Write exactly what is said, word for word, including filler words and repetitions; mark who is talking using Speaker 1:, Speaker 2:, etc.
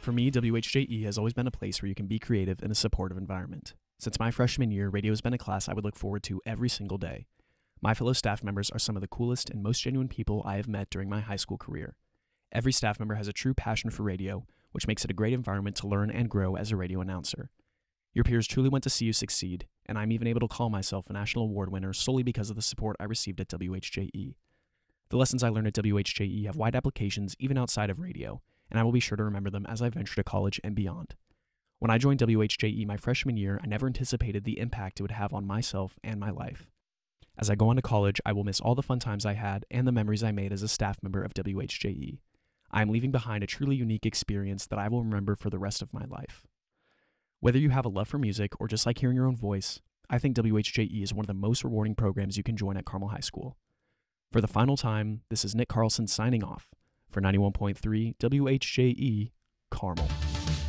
Speaker 1: For me, W H J E has always been a place where you can be creative in a supportive environment. Since my freshman year, radio has been a class I would look forward to every single day. My fellow staff members are some of the coolest and most genuine people I have met during my high school career. Every staff member has a true passion for radio, which makes it a great environment to learn and grow as a radio announcer. Your peers truly want to see you succeed, and I'm even able to call myself a national award winner solely because of the support I received at W H J E. The lessons I learned at W H J E have wide applications even outside of radio, and I will be sure to remember them as I venture to college and beyond. When I joined W H J E my freshman year, I never anticipated the impact it would have on myself and my life. As I go on to college, I will miss all the fun times I had and the memories I made as a staff member of W H J E. I am leaving behind a truly unique experience that I will remember for the rest of my life. Whether you have a love for music or just like hearing your own voice, I think W H J E is one of the most rewarding programs you can join at Carmel High School. For the final time, this is Nick Carlson signing off for ninety-one point three W H J E Carmel.